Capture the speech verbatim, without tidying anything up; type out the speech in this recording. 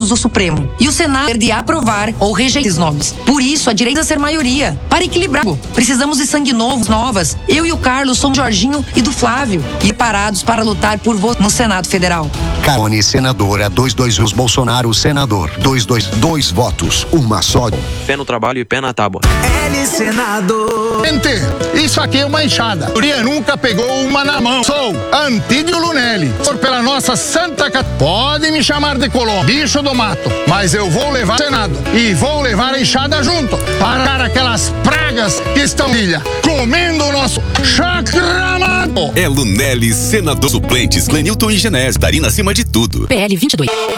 do Supremo. E o Senado de aprovar ou rejeitar esses nomes. Por isso, a direita ser maioria. Para equilibrar. Precisamos de sangue novo, novas. Eu e o Carlos somos do Jorginho e do Flávio. E parados para lutar por voto no Senado Federal. Carone, senadora, dois dois os Bolsonaro, senador, dois dois dois votos, uma só. Pé no trabalho e pé na tábua. L senador. Gente, isso aqui é uma enxada. Maria nunca pegou uma na mão. Sou Antídio Lunelli. Por pela nossa Santa Cat... Pode me chamar de Colombo, bicho do mato, mas eu vou levar o Senado e vou levar a enxada junto para aquelas pragas que estão ilha comendo o nosso chacramado. É Lunelli, senador suplentes, Clenilton e Genés, Darina acima de tudo. P L vinte e dois.